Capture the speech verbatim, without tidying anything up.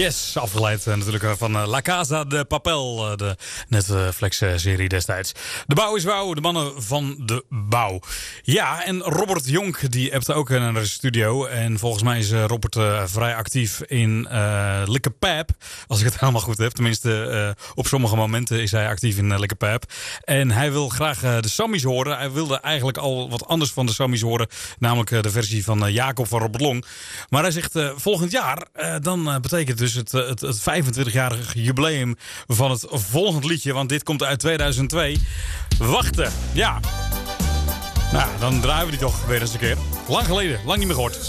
Yes, afgeleid uh, natuurlijk uh, van uh, La Casa de Papel, uh, de Netflix-serie destijds. De bouw is wauw, de mannen van de bouw. Ja, en Robert Jonk, die hebt ook naar de studio. En volgens mij is uh, Robert uh, vrij actief in uh, Likke Pijp. Als ik het helemaal goed heb. Tenminste, uh, op sommige momenten is hij actief in uh, Likke Pijp. En hij wil graag uh, de Sammies horen. Hij wilde eigenlijk al wat anders van de Sammies horen. Namelijk uh, de versie van uh, Jacob van Robert Long. Maar hij zegt uh, volgend jaar, uh, dan uh, betekent dus het, het, het vijfentwintigjarige jubileum van het volgend liedje. Want dit komt uit tweeduizend twee. Wachten, ja. Nou, dan draaien we die toch weer eens een keer. Lang geleden, lang niet meer gehoord.